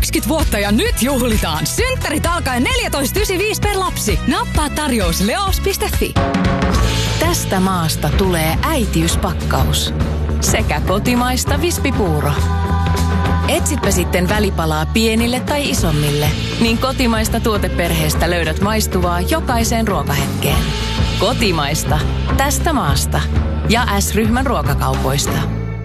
20 vuotta ja nyt juhlitaan. Synttärit alkaen 14,95 per lapsi. Nappaa tarjous leos.fi. Tästä maasta tulee äitiyspakkaus. Sekä kotimaista vispipuuro. Etsitpä sitten välipalaa pienille tai isommille, niin kotimaista tuoteperheestä löydät maistuvaa jokaiseen ruokahetkeen. Kotimaista. Tästä maasta. Ja S-ryhmän ruokakaupoista.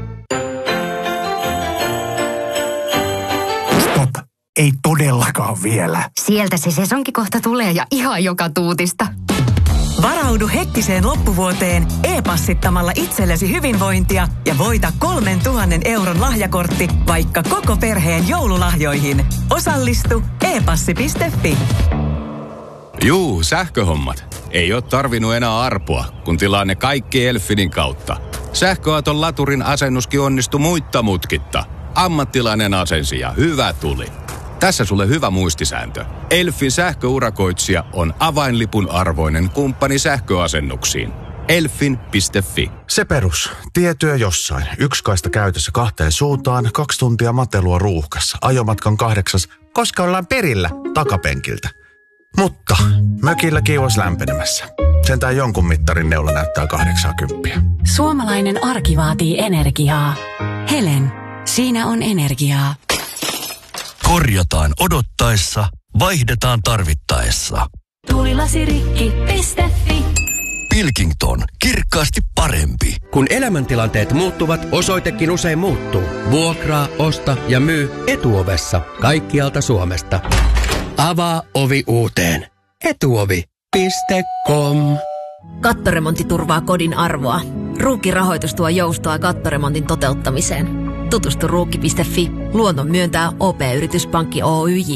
Stop. Ei todellakaan vielä. Sieltä se sesonkikohta tulee ja ihan joka tuutista. Varaudu hektiseen loppuvuoteen e-passittamalla itsellesi hyvinvointia ja voita 3 000 euron lahjakortti vaikka koko perheen joululahjoihin. Osallistu e-passi.fi. Juu, sähköhommat. Ei ole tarvinnut enää arpoa, kun tilaa ne kaikki Elfinin kautta. Sähköauton laturin asennuskin onnistui muitta mutkitta. Ammattilainen asensi ja hyvä tuli. Tässä sulle hyvä muistisääntö. Elfin sähköurakoitsija on avainlipun arvoinen kumppani sähköasennuksiin. Elfin.fi. Se perus. Tietyö jossain. Yksi kaista käytössä 2 suuntaan, 2 tuntia matelua ruuhkassa. Ajomatkan 8, koska ollaan perillä takapenkiltä. Mutta mökilläkin olisi lämpenemässä. Sentään jonkun mittarin neula näyttää 80. Suomalainen arki vaatii energiaa. Helen, siinä on energiaa. Korjataan odottaessa, vaihdetaan tarvittaessa. Tulilasirikki.fi. Pilkington, kirkkaasti parempi. Kun elämäntilanteet muuttuvat, osoitekin usein muuttuu. Vuokraa, osta ja myy Etuovessa kaikkialta Suomesta. Avaa ovi uuteen. Etuovi.com. Kattoremontti turvaa kodin arvoa. Ruukki-rahoitus tuo joustoa kattoremontin toteuttamiseen. Tutustu ruukki.fi. Luonnon myöntää OP-yrityspankki Oyj.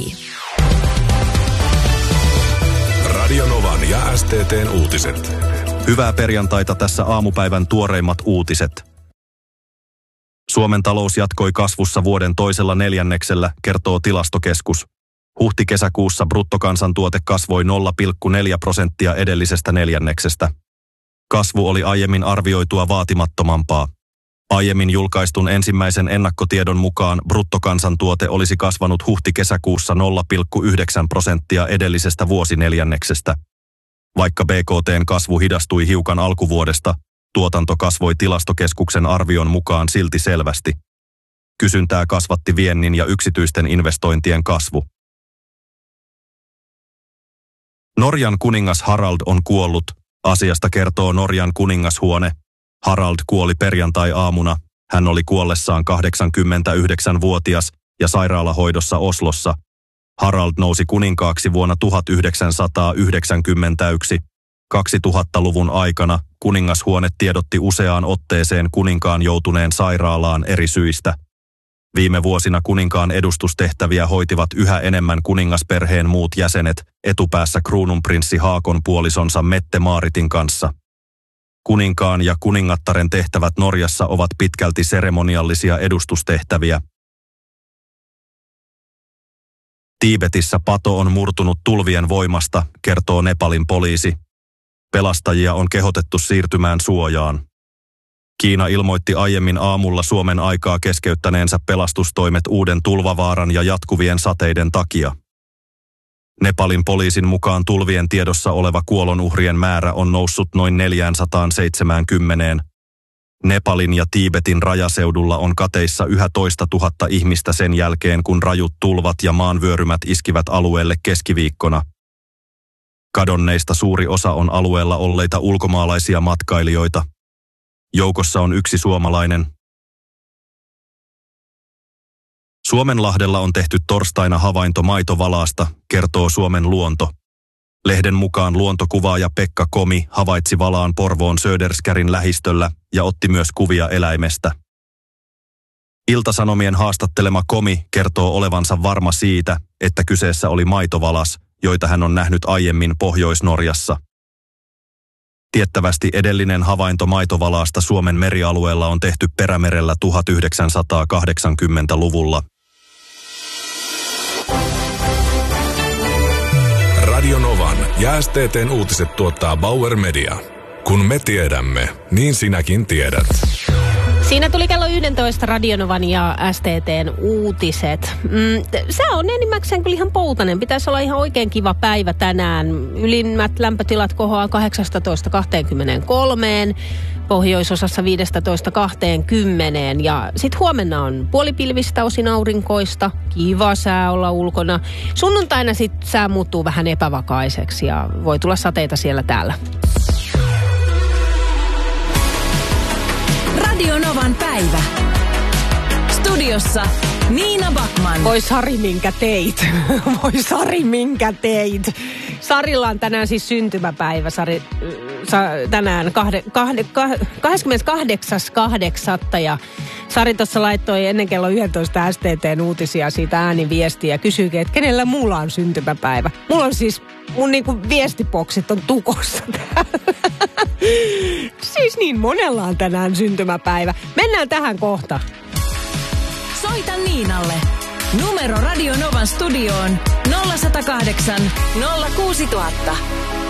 Radio Novan ja STT:n uutiset. Hyvää perjantaita, tässä aamupäivän tuoreimmat uutiset. Suomen talous jatkoi kasvussa vuoden toisella neljänneksellä, kertoo Tilastokeskus. Huhti-kesäkuussa bruttokansantuote kasvoi 0,4% edellisestä neljänneksestä. Kasvu oli aiemmin arvioitua vaatimattomampaa. Aiemmin julkaistun ensimmäisen ennakkotiedon mukaan bruttokansantuote olisi kasvanut huhti-kesäkuussa 0,9% edellisestä vuosineljänneksestä. Vaikka BKT:n kasvu hidastui hiukan alkuvuodesta, tuotanto kasvoi Tilastokeskuksen arvion mukaan silti selvästi. Kysyntää kasvatti viennin ja yksityisten investointien kasvu. Norjan kuningas Harald on kuollut. Asiasta kertoo Norjan kuningashuone. Harald kuoli perjantai-aamuna. Hän oli kuollessaan 89-vuotias ja sairaalahoidossa Oslossa. Harald nousi kuninkaaksi vuonna 1991. 2000-luvun aikana kuningashuone tiedotti useaan otteeseen kuninkaan joutuneen sairaalaan eri syistä. Viime vuosina kuninkaan edustustehtäviä hoitivat yhä enemmän kuningasperheen muut jäsenet, etupäässä kruununprinssi Haakon puolisonsa Mette-Maaritin kanssa. Kuninkaan ja kuningattaren tehtävät Norjassa ovat pitkälti seremoniallisia edustustehtäviä. Tiibetissä pato on murtunut tulvien voimasta, kertoo Nepalin poliisi. Pelastajia on kehotettu siirtymään suojaan. Kiina ilmoitti aiemmin aamulla Suomen aikaa keskeyttäneensä pelastustoimet uuden tulvavaaran ja jatkuvien sateiden takia. Nepalin poliisin mukaan tulvien tiedossa oleva kuolonuhrien määrä on noussut noin 470. Nepalin ja Tiibetin rajaseudulla on kateissa yhä toista tuhatta ihmistä sen jälkeen, kun rajut tulvat ja maanvyörymät iskivät alueelle keskiviikkona. Kadonneista suuri osa on alueella olleita ulkomaalaisia matkailijoita. Joukossa on yksi suomalainen. Suomenlahdella on tehty torstaina havainto maitovalaasta, kertoo Suomen Luonto. Lehden mukaan luontokuvaaja Pekka Komi havaitsi valaan Porvoon Söderskärin lähistöllä ja otti myös kuvia eläimestä. Ilta-Sanomien haastattelema Komi kertoo olevansa varma siitä, että kyseessä oli maitovalas, joita hän on nähnyt aiemmin Pohjois-Norjassa. Tiettävästi edellinen havainto maitovalaasta Suomen merialueella on tehty Perämerellä 1980-luvulla. Radio Novan ja STT:n uutiset tuottaa Bauer Media. Kun me tiedämme, niin sinäkin tiedät. Siinä tuli kello 11 Radionovan ja STT:n uutiset. Sää on enimmäkseen kyllä ihan poutainen. Pitäisi olla ihan oikein kiva päivä tänään. Ylimmät lämpötilat kohoaa 18-23. Pohjoisosassa 15-20. Ja sitten huomenna on puolipilvistä, osin aurinkoista. Kiva sää olla ulkona. Sunnuntaina sitten sää muuttuu vähän epävakaiseksi ja voi tulla sateita siellä täällä. Radionovan päivä. Studiossa Niina Backman. Voi Sari, minkä teit. Voi Sari, minkä teit. Sarilla on tänään siis syntymäpäivä. Sari, tänään 28.8. ja Sari tuossa laittoi ennen kello 11 STT:n uutisia siitä ääniviestiä ja kysyikin, että kenellä mulla on syntymäpäivä. Mulla on siis, mun niinku viestiboksit on tukossa täällä. Siis niin monella on tänään syntymäpäivä. Mennään tähän kohta. Soita Niinalle. Numero Radionovan studioon 0108 06000.